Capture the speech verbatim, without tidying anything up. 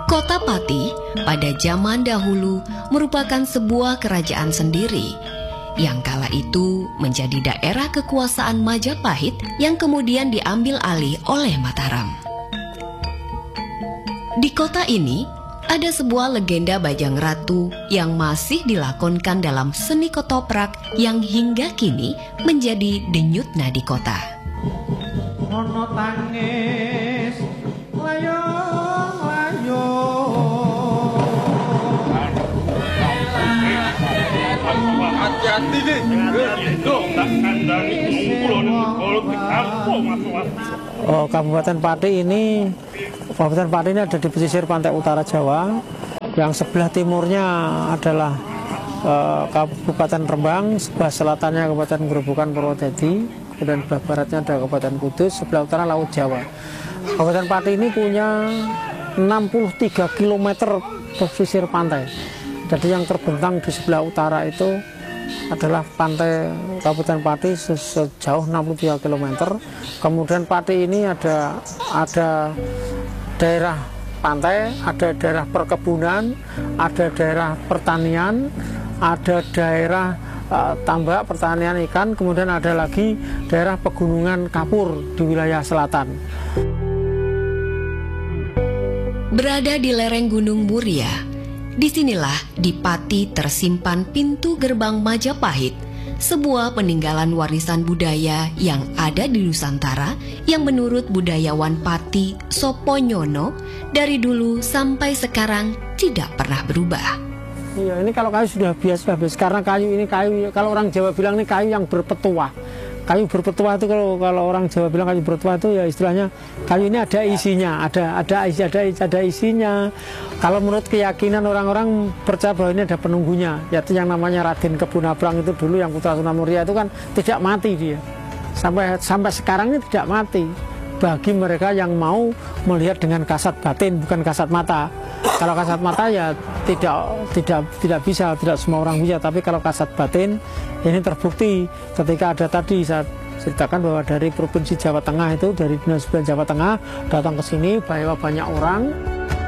Kota Pati pada zaman dahulu merupakan sebuah kerajaan sendiri yang kala itu menjadi daerah kekuasaan Majapahit yang kemudian diambil alih oleh Mataram. Di kota ini ada sebuah legenda Bajang Ratu yang masih dilakonkan dalam seni ketoprak yang hingga kini menjadi denyut nadi kota. Ono tangis layong-layong hati-hati nih itu tak kandani ngungkul Oh, Kabupaten Pati ini Kabupaten Pati ini ada di pesisir pantai utara Jawa. Yang sebelah timurnya adalah uh, Kabupaten Rembang, sebelah selatannya Kabupaten Grobogan Purwodadi, kemudian sebelah baratnya ada Kabupaten Kudus, sebelah utara Laut Jawa. Kabupaten Pati ini punya enam puluh tiga kilometer pesisir pantai. Jadi yang terbentang di sebelah utara itu adalah pantai Kabupaten Pati sejauh enam puluh tiga kilometer. Kemudian Pati ini ada ada daerah pantai, ada daerah perkebunan, ada daerah pertanian, ada daerah uh, tambak pertanian ikan, kemudian ada lagi daerah pegunungan kapur di wilayah selatan. Berada di lereng Gunung Muria, disinilah di Pati tersimpan pintu gerbang Majapahit, sebuah peninggalan warisan budaya yang ada di Nusantara yang menurut budayawan Pati Soponyono dari dulu sampai sekarang tidak pernah berubah. Iya, ini kalau kayu sudah biasa, sekarang kayu ini kayu, kalau orang Jawa bilang ini kayu yang berpetuah. Kayu berpetuah itu kalau kalau orang Jawa bilang kayu berpetuah itu ya istilahnya kayu ini ada isinya, ada ada isi ada ada isinya. Kalau menurut keyakinan orang-orang percaya bahwa ini ada penunggunya, yaitu yang namanya Raden Kebunabrang itu dulu yang putra Sunan Muria itu kan tidak mati dia. Sampai sampai sekarang ini tidak mati. Bagi mereka yang mau melihat dengan kasat batin bukan kasat mata. Kalau kasat mata ya tidak tidak tidak bisa, tidak semua orang bisa, tapi kalau kasat batin ini terbukti ketika ada tadi saya ceritakan bahwa dari Provinsi Jawa Tengah itu dari Dinas Pendidikan Jawa Tengah datang ke sini bawa banyak orang.